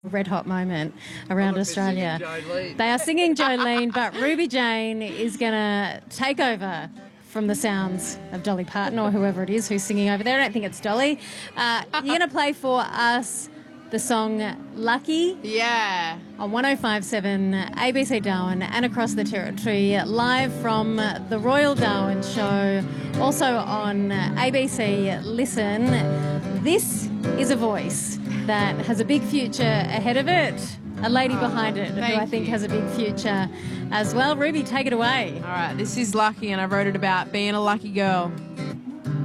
red hot moment around Australia. They are singing Jolene, but Ruby Jane is going to take over from the sounds of Dolly Parton or whoever it is who's singing over there. I don't think it's Dolly. You're going to play for us the song Lucky. Yeah. On 105.7 ABC Darwin and across the territory, live from the Royal Darwin Show, also on ABC Listen. This is a voice that has a big future ahead of it. A lady behind it who I think has a big future as well. Ruby, take it away. All right, this is Lucky, and I wrote it about being a lucky girl.